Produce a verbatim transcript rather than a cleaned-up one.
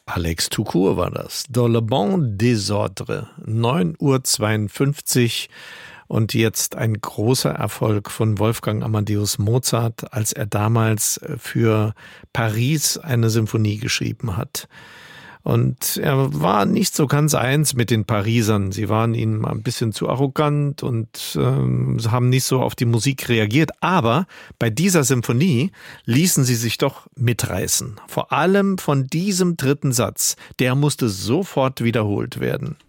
Alex Toucour war das. Dans le bon désordre. neun Uhr zweiundfünfzig. Und jetzt ein großer Erfolg von Wolfgang Amadeus Mozart, als er damals für Paris eine Symphonie geschrieben hat. Und er war nicht so ganz eins mit den Parisern. Sie waren ihm ein bisschen zu arrogant und ähm, haben nicht so auf die Musik reagiert. Aber bei dieser Symphonie ließen sie sich doch mitreißen. Vor allem von diesem dritten Satz. Der musste sofort wiederholt werden.